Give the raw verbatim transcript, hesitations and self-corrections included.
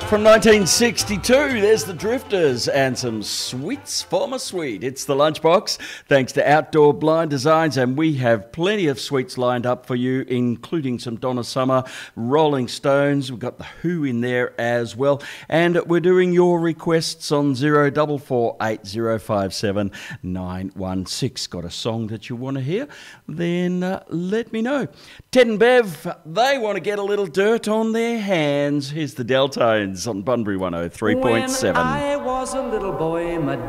From nineteen sixty-two, there's the Drifters and some sweets for my sweet. It's the Lunchbox, thanks to Outdoor Blind Designs, and we have plenty of sweets lined up for you, including some Donna Summer, Rolling Stones. We've got the Who in there as well, and we're doing your requests on zero four four eight zero five seven nine one six. Got a song that you want to hear? Then uh, let me know. Ted and Bev, they want to get a little dirt on their hands. Here's the Deltones on Bunbury one oh three point seven. When I was a little boy, my